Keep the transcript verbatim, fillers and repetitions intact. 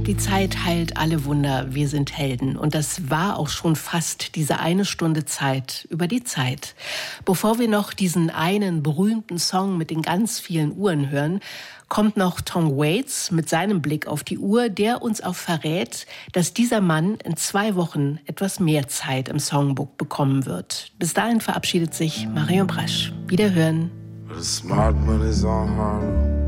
Die Zeit heilt alle Wunder, wir sind Helden. Und das war auch schon fast diese eine Stunde Zeit über die Zeit. Bevor wir noch diesen einen berühmten Song mit den ganz vielen Uhren hören, kommt noch Tom Waits mit seinem Blick auf die Uhr, der uns auch verrät, dass dieser Mann in zwei Wochen etwas mehr Zeit im Songbook bekommen wird. Bis dahin verabschiedet sich Marion Brasch. Wiederhören. But a smart money's on Harlem.